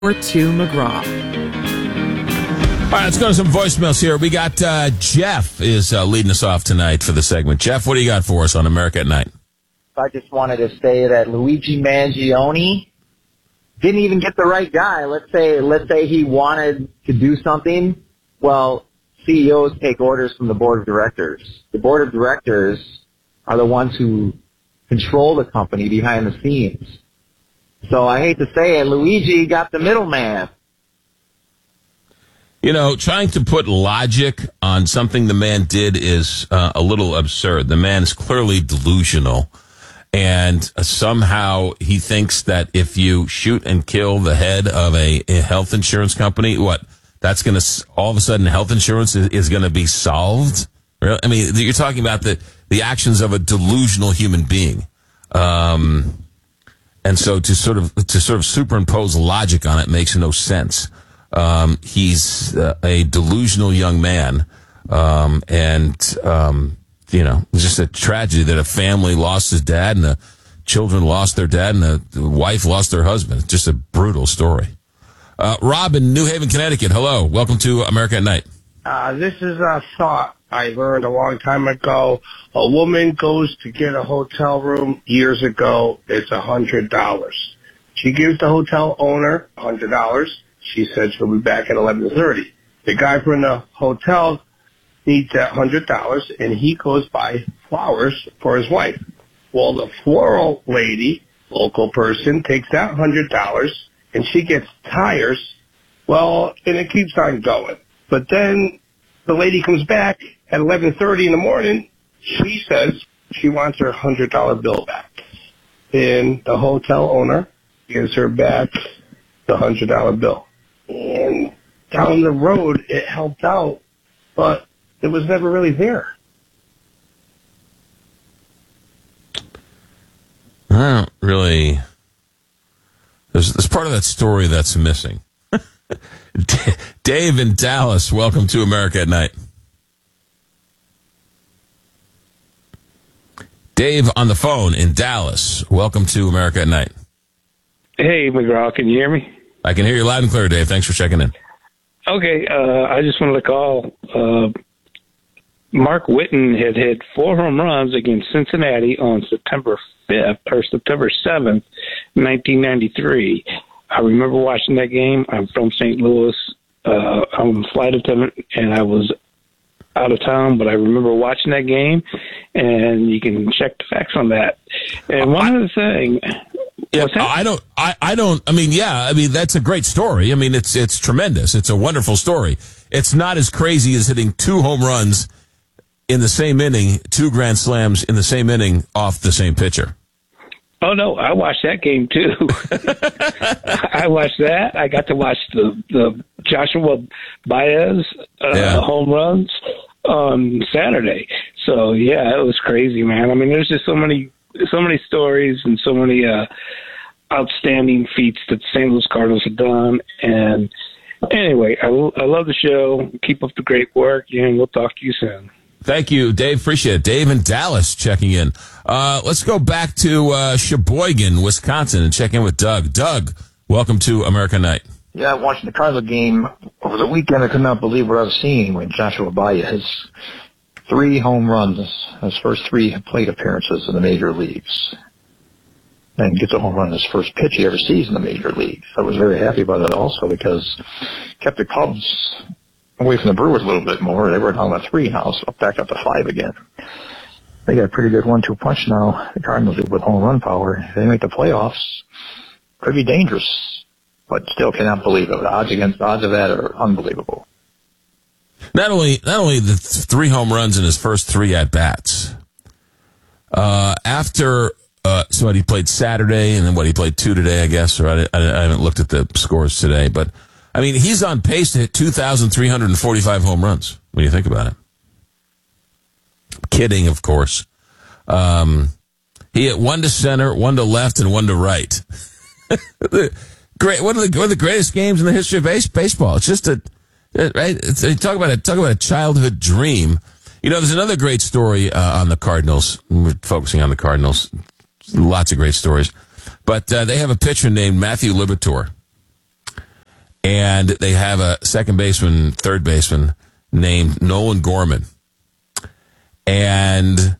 or to McGraw. All right, let's go to some voicemails here. We got Jeff is leading us off tonight for the segment. Jeff, what do you got for us on America at Night? I just wanted to say that Luigi Mangione didn't even get the right guy. Let's say he wanted to do something. Well, CEOs take orders from the board of directors. The board of directors are the ones who control the company behind the scenes. So I hate to say it, Luigi got the middleman. You know, trying to put logic on something the man did is a little absurd. The man is clearly delusional, and somehow he thinks that if you shoot and kill the head of a health insurance company, that's going to, all of a sudden, health insurance is going to be solved? Really? I mean, you're talking about the actions of a delusional human being. And so to sort of superimpose logic on it makes no sense. He's a delusional young man, it's just a tragedy that a family lost his dad and the children lost their dad and the wife lost their husband. It's just a brutal story. Rob in New Haven, Connecticut. Hello. Welcome to America at Night. This is a thought I learned a long time ago. A woman goes to get a hotel room years ago. It's $100. She gives the hotel owner $100. She said she'll be back at 11:30. The guy from the hotel needs that $100, and he goes buy flowers for his wife. Well, the floral lady, local person, takes that $100, and she gets tires. Well, and it keeps on going. But then the lady comes back at 11:30 in the morning. She says she wants her $100 bill back. And the hotel owner gives her back the $100 bill. And down the road, it helped out, but it was never really there. I don't really... There's part of that story that's missing. Dave in Dallas, welcome to America at Night. Dave on the phone in Dallas, welcome to America at Night. Hey, McGraw, can you hear me? I can hear you loud and clear, Dave. Thanks for checking in. Okay, I just wanted to call. Mark Whitten had hit 4 home runs against Cincinnati on September 5th or September 7th, 1993. I remember watching that game. I'm from St. Louis. I'm a flight attendant, and I was out of town, but I remember watching that game, and you can check the facts on that. And one other thing. Yeah, that's a great story. I mean, it's tremendous. It's a wonderful story. It's not as crazy as hitting 2 home runs in the same inning, 2 grand slams in the same inning off the same pitcher. Oh, no, I watched that game, too. I watched that. I got to watch the Joshua Baez home runs on Saturday. So, yeah, it was crazy, man. I mean, there's just so many stories and so many outstanding feats that the St. Louis Cardinals have done. And anyway, I love the show. Keep up the great work, and we'll talk to you soon. Thank you, Dave. Appreciate it. Dave in Dallas checking in. Let's go back to Sheboygan, Wisconsin, and check in with Doug. Doug, welcome to America Night. Yeah, watching the Cardinal game over the weekend, I could not believe what I was seeing when Joshua Baez, 3 home runs, his first 3 plate appearances in the major leagues, and gets a home run in his first pitch he ever sees in the major leagues. I was very happy about it also because it kept the Cubs away from the Brewers a little bit more. They were down to 3 now, so back up to 5 again. They got a pretty good 1-2 punch now. The Cardinals do with home run power. If they make the playoffs, could be dangerous, but still cannot believe it. Odds of that are unbelievable. Not only the 3 home runs in his first 3 at bats. So he played Saturday, and then he played 2 today, I guess. Or I haven't looked at the scores today, but I mean, he's on pace to hit 2,345 home runs when you think about it. Kidding, of course. He hit 1 to center, 1 to left, and 1 to right. One of the greatest games in the history of baseball. It's just right. Talk about a childhood dream. You know, there's another great story on the Cardinals. We're focusing on the Cardinals. Lots of great stories, but they have a pitcher named Matthew Liberatore. and they have a second baseman, third baseman named Nolan Gorman. And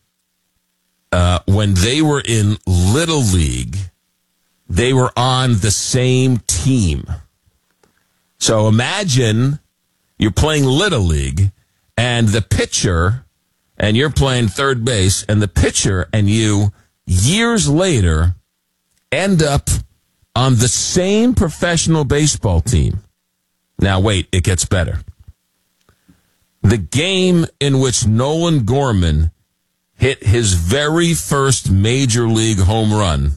when they were in Little League, they were on the same team. So imagine you're playing Little League, and the pitcher, and you're playing third base, and the pitcher and you, years later, end up on the same professional baseball team. Now, wait, it gets better. The game in which Nolan Gorman hit his very first major league home run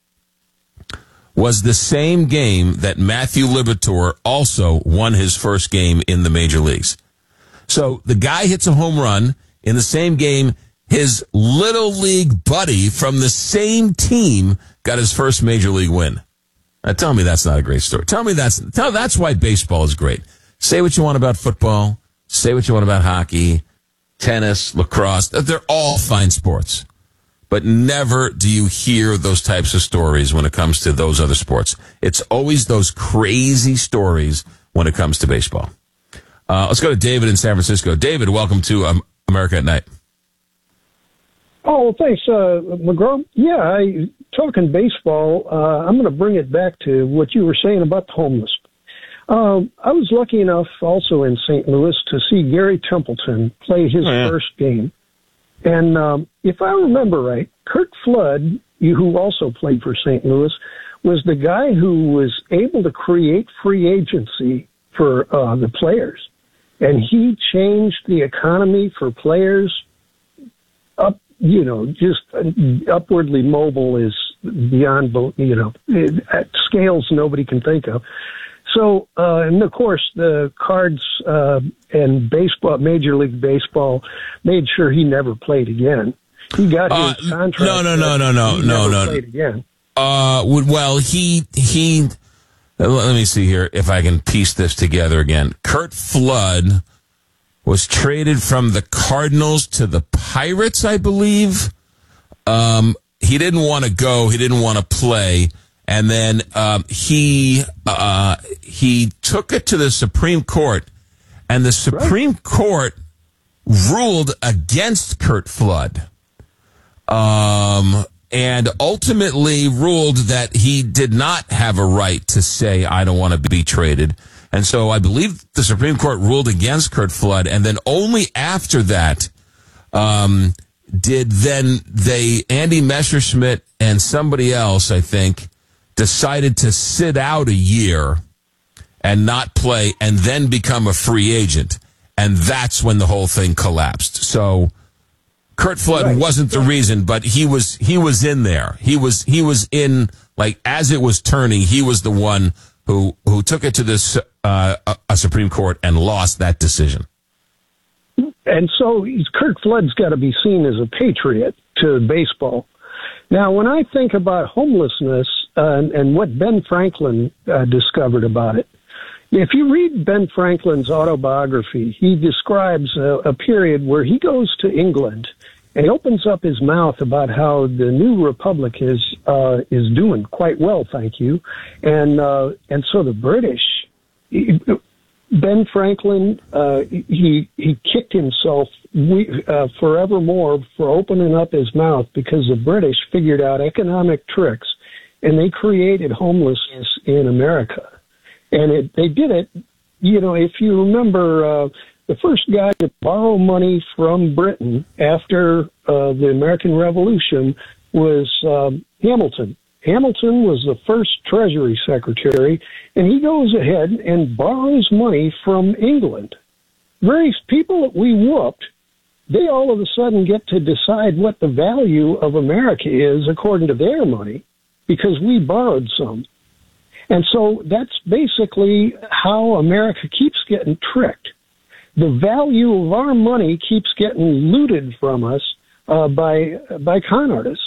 was the same game that Matthew Liberatore also won his first game in the major leagues. So the guy hits a home run in the same game. His Little League buddy from the same team got his first major league win. Now, tell me that's not a great story. Tell me that's why baseball is great. Say what you want about football. Say what you want about hockey, tennis, lacrosse. They're all fine sports. But never do you hear those types of stories when it comes to those other sports. It's always those crazy stories when it comes to baseball. Let's go to David in San Francisco. David, welcome to America at Night. Oh, thanks, McGraw. Yeah, talking baseball, I'm going to bring it back to what you were saying about the homeless. I was lucky enough also in St. Louis to see Gary Templeton play his first game. And if I remember right, Curt Flood, who also played for St. Louis, was the guy who was able to create free agency for the players. And he changed the economy for players up, just upwardly mobile is beyond, at scales nobody can think of. So, and of course, the Cards and baseball, Major League Baseball, made sure he never played again. He got his contract. No. Played again. Well, he. Let me see here if I can piece this together again. Curt Flood was traded from the Cardinals to the Pirates, I believe. He didn't want to go. He didn't want to play. And then he took it to the Supreme Court, and the Supreme Court ruled against Curt Flood, and ultimately ruled that he did not have a right to say, I don't want to be traded. And so I believe the Supreme Court ruled against Curt Flood, and then only after that Andy Messerschmidt and somebody else, I think, decided to sit out a year and not play and then become a free agent. And that's when the whole thing collapsed. So Curt Flood wasn't the reason, but he was in there. He was in, like, as it was turning, he was the one who took it to this a Supreme Court and lost that decision. And so Curt Flood's got to be seen as a patriot to baseball. Now, when I think about homelessness and what Ben Franklin discovered about it, if you read Ben Franklin's autobiography, he describes a period where he goes to England and opens up his mouth about how the new republic is doing quite well, thank you, and so the British. Ben Franklin, he kicked himself forevermore for opening up his mouth because the British figured out economic tricks, and they created homelessness in America. And they did it, if you remember, the first guy to borrow money from Britain after the American Revolution was Hamilton. Hamilton was the first Treasury Secretary, and he goes ahead and borrows money from England. Various people that we whooped, they all of a sudden get to decide what the value of America is according to their money because we borrowed some. And so that's basically how America keeps getting tricked. The value of our money keeps getting looted from us by con artists.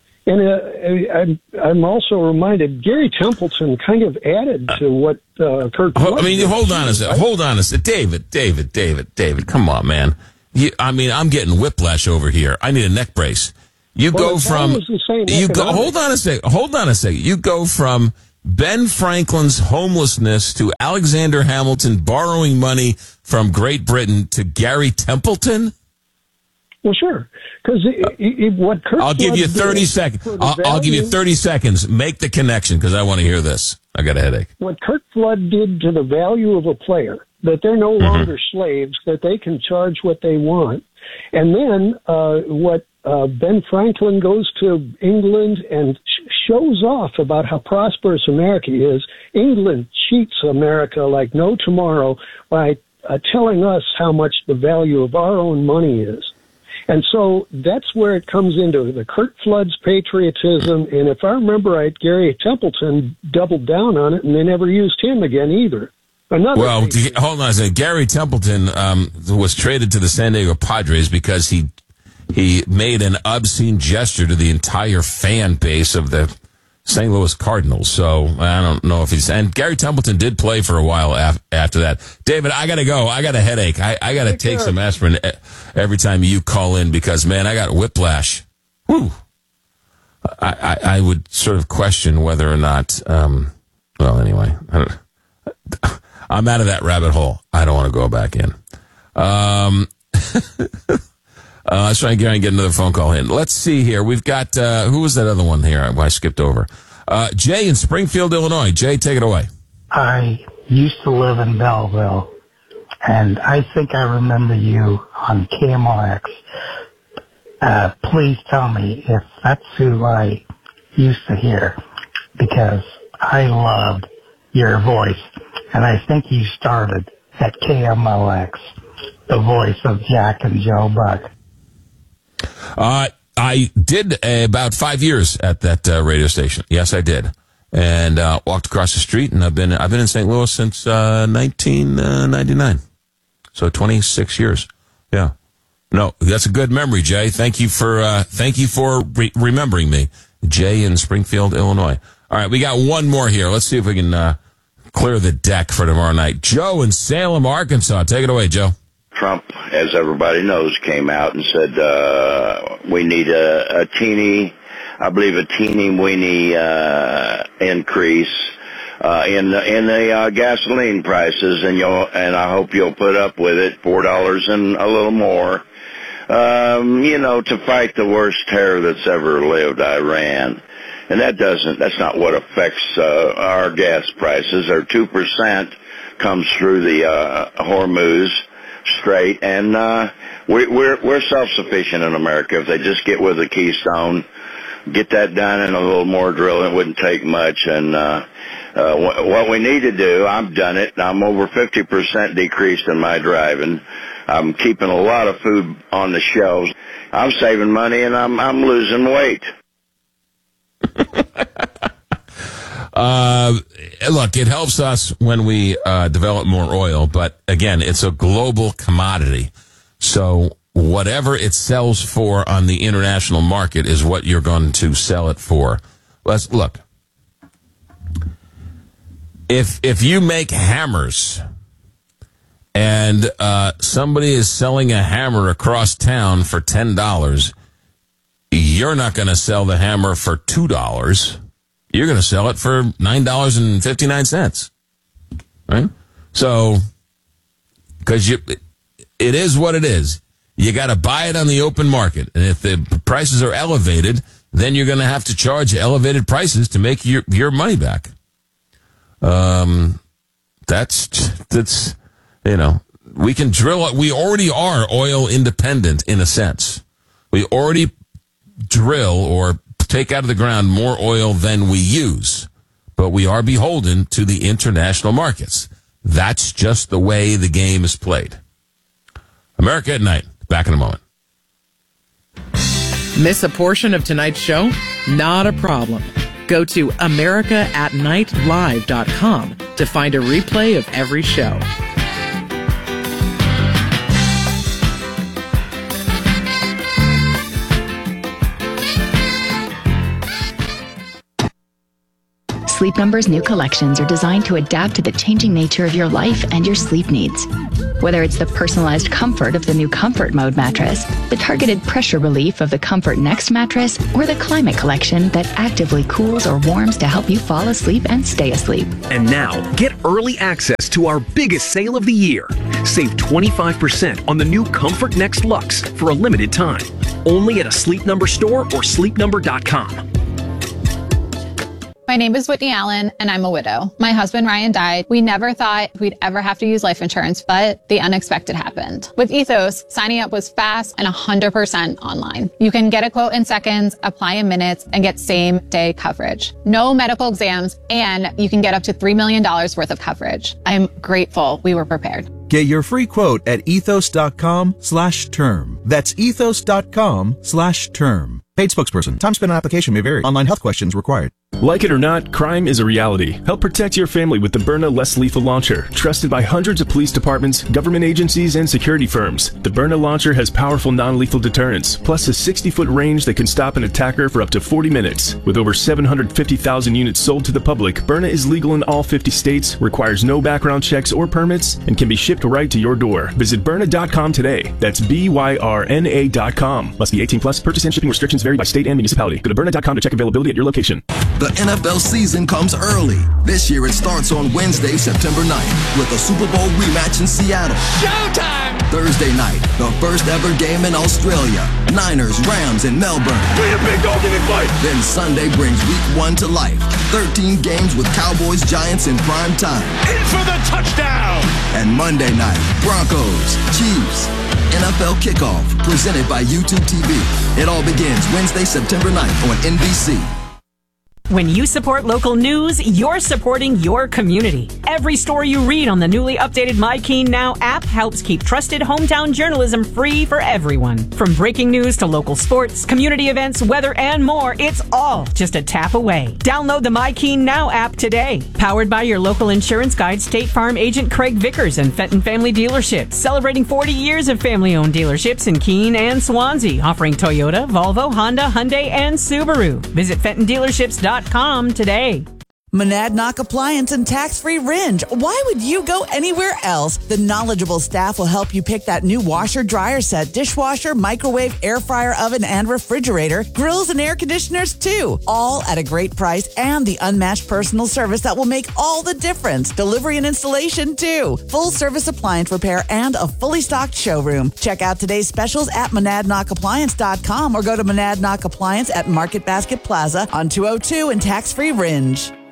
And I'm also reminded Gary Templeton kind of added to what Curt Flood did. Hold on a second. David, come on, man. I'm getting whiplash over here. I need a neck brace. Hold on a second. You go from Ben Franklin's homelessness to Alexander Hamilton borrowing money from Great Britain to Gary Templeton? Well, sure, because what Kurt I'll give you 30 seconds. I'll give you 30 seconds. Make the connection because I want to hear this. I got a headache. What Curt Flood did to the value of a player, that they're no longer slaves, that they can charge what they want. And then what Ben Franklin goes to England and shows off about how prosperous America is. England cheats America like no tomorrow by telling us how much the value of our own money is. And so that's where it comes into the Curt Flood's patriotism. And if I remember right, Gary Templeton doubled down on it, and they never used him again either. Well, hold on a second. Gary Templeton was traded to the San Diego Padres because he made an obscene gesture to the entire fan base of the St. Louis Cardinals. So I don't know if he's... And Gary Templeton did play for a while after that. David, I got to go. I got a headache. I got to take some aspirin every time you call in because, man, I got whiplash. Whew. I would sort of question whether or not... well, anyway, I'm out of that rabbit hole. I don't want to go back in. Let's try and get another phone call in. Let's see here. We've got, who was that other one here I skipped over? Jay in Springfield, Illinois. Jay, take it away. I used to live in Belleville, and I think I remember you on KMOX. Please tell me if that's who I used to hear, because I loved your voice, and I think you started at KMOX, the voice of Jack and Joe Buck. I did about 5 years at that radio station. Yes, I did, and walked across the street. And I've been in St. Louis since 1999, so 26 years. Yeah, no, that's a good memory, Jay. Thank you for remembering me, Jay in Springfield, Illinois. All right, we got one more here. Let's see if we can clear the deck for tomorrow night. Joe in Salem, Arkansas. Take it away, Joe. Trump, as everybody knows, came out and said we need a teeny weeny increase in the gasoline prices, and I hope you'll put up with it, $4 and a little more, to fight the worst terror that's ever lived, Iran. And that's not what affects our gas prices. Our 2% comes through the Hormuz Strait, and we're self-sufficient in America. If they just get with the Keystone, get that done, and a little more drilling, it wouldn't take much. And what we need to do, I've done it. I'm over 50% decreased in my driving. I'm keeping a lot of food on the shelves. I'm saving money, and I'm losing weight. Look, it helps us when we develop more oil, but again, it's a global commodity. So whatever it sells for on the international market is what you're going to sell it for. Let's look. If you make hammers and somebody is selling a hammer across town for $10, you're not going to sell the hammer for $2. You're going to sell it for $9.59, right? So, because it is what it is. You got to buy it on the open market, and if the prices are elevated, then you're going to have to charge elevated prices to make your money back. That's we can drill. We already are oil independent in a sense. We already drill or take out of the ground more oil than we use, but we are beholden to the international markets. That's just the way the game is played. America at Night. Back in a moment. Miss a portion of tonight's show? Not a problem. Go to americaatnightlive.com to find a replay of every show. Sleep Number's new collections are designed to adapt to the changing nature of your life and your sleep needs. Whether it's the personalized comfort of the new Comfort Mode mattress, the targeted pressure relief of the Comfort Next mattress, or the Climate Collection that actively cools or warms to help you fall asleep and stay asleep. And now, get early access to our biggest sale of the year. Save 25% on the new Comfort Next Luxe for a limited time. Only at a Sleep Number store or sleepnumber.com. My name is Whitney Allen, and I'm a widow. My husband, Ryan, died. We never thought we'd ever have to use life insurance, but the unexpected happened. With Ethos, signing up was fast and 100% online. You can get a quote in seconds, apply in minutes, and get same-day coverage. No medical exams, and you can get up to $3 million worth of coverage. I'm grateful we were prepared. Get your free quote at ethos.com/term. That's ethos.com/term. Paid spokesperson. Time spent on application may vary. Online health questions required. Like it or not, crime is a reality. Help protect your family with the Byrna Less Lethal Launcher, trusted by hundreds of police departments, government agencies, and security firms. The Byrna launcher has powerful non-lethal deterrence, plus a 60-foot range that can stop an attacker for up to 40 minutes. With over 750,000 units sold to the public, Byrna is legal in all 50 states, requires no background checks or permits, and can be shipped right to your door. Visit Byrna.com today. That's BYRNA.com. Must be 18 plus. Purchase and shipping restrictions vary by state and municipality. Go to Byrna.com to check availability at your location. The NFL season comes early. This year it starts on Wednesday, September 9th with a Super Bowl rematch in Seattle. Showtime! Thursday night, the first ever game in Australia. Niners, Rams in Melbourne. Be a big dog in the fight. Then Sunday brings week 1 to life. 13 games with Cowboys, Giants in prime time. In for the touchdown! And Monday night, Broncos, Chiefs. NFL Kickoff, presented by YouTube TV. It all begins Wednesday, September 9th on NBC. When you support local news, you're supporting your community. Every story you read on the newly updated MyKeen Now app helps keep trusted hometown journalism free for everyone. From breaking news to local sports, community events, weather, and more, it's all just a tap away. Download the MyKeen Now app today. Powered by your local insurance guide, State Farm agent Craig Vickers and Fenton Family Dealerships, celebrating 40 years of family-owned dealerships in Keene and Swansea, offering Toyota, Volvo, Honda, Hyundai, and Subaru. Visit FentonDealerships.com today. Monadnock Appliance and Tax-Free Ringe. Why would you go anywhere else? The knowledgeable staff will help you pick that new washer, dryer set, dishwasher, microwave, air fryer, oven, and refrigerator, grills and air conditioners too. All at a great price and the unmatched personal service that will make all the difference. Delivery and installation too. Full service appliance repair and a fully stocked showroom. Check out today's specials at monadnockappliance.com or go to Monadnock Appliance at Market Basket Plaza on 202 and Tax-Free Ringe.